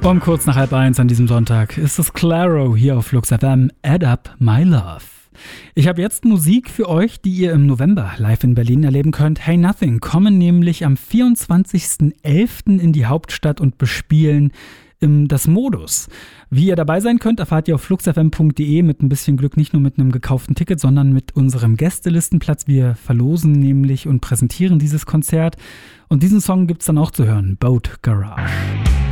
Um kurz nach 12:30 an diesem Sonntag ist es Claro hier auf Flux FM, Add Up My Love. Ich habe jetzt Musik für euch, die ihr im November live in Berlin erleben könnt. Hey Nothing kommen nämlich am 24.11. in die Hauptstadt und bespielen das Modus. Wie ihr dabei sein könnt, erfahrt ihr auf fluxfm.de, mit ein bisschen Glück nicht nur mit einem gekauften Ticket, sondern mit unserem Gästelistenplatz. Wir verlosen nämlich und präsentieren dieses Konzert. Und diesen Song gibt's dann auch zu hören, Boat Garage.